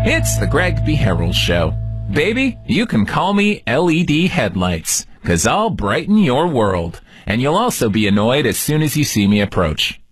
It's the Greg B. Harold Show. Baby, you can call me LED Headlights, 'cause I'll brighten your world. And you'll also be annoyed as soon as you see me approach.